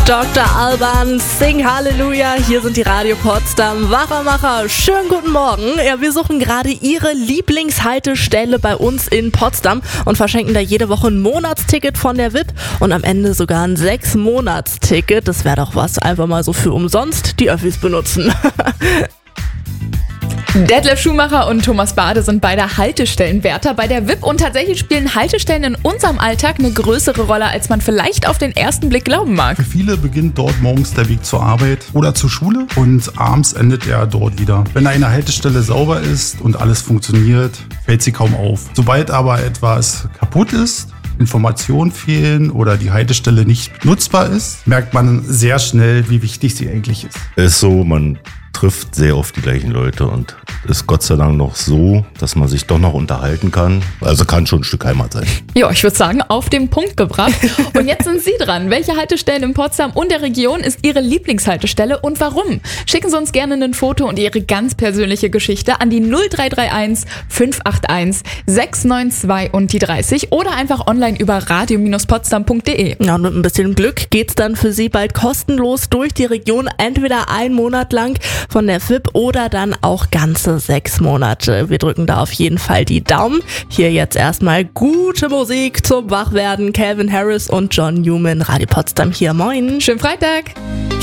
Dr. Alban, Sing Halleluja. Hier sind die Radio Potsdam Wachermacher. Schönen guten Morgen. Ja, wir suchen gerade Ihre Lieblingshaltestelle bei uns in Potsdam und verschenken da jede Woche ein Monatsticket von der VIP und am Ende sogar ein 6-Monats-Ticket. Das wäre doch was, einfach mal so für umsonst die Öffis benutzen. Detlef Schumacher und Thomas Bade sind beide Haltestellenwärter bei der VIP und tatsächlich spielen Haltestellen in unserem Alltag eine größere Rolle, als man vielleicht auf den ersten Blick glauben mag. Für viele beginnt dort morgens der Weg zur Arbeit oder zur Schule und abends endet er dort wieder. Wenn eine Haltestelle sauber ist und alles funktioniert, fällt sie kaum auf. Sobald aber etwas kaputt ist, Informationen fehlen oder die Haltestelle nicht nutzbar ist, merkt man sehr schnell, wie wichtig sie eigentlich ist. Es ist so, man trifft sehr oft die gleichen Leute und ist Gott sei Dank noch so, dass man sich doch noch unterhalten kann. Also kann schon ein Stück Heimat sein. Ja, ich würde sagen, auf den Punkt gebracht. Und jetzt sind Sie dran. Welche Haltestellen in Potsdam und der Region ist Ihre Lieblingshaltestelle und warum? Schicken Sie uns gerne ein Foto und Ihre ganz persönliche Geschichte an die 0331 581 692 und die 30 oder einfach online über radio-potsdam.de. Ja, und mit ein bisschen Glück geht's dann für Sie bald kostenlos durch die Region, entweder einen Monat lang von der VIP oder dann auch ganze 6 Monate. Wir drücken da auf jeden Fall die Daumen. Hier jetzt erstmal gute Musik zum Wachwerden. Calvin Harris und John Newman, Radio Potsdam hier. Moin. Schönen Freitag.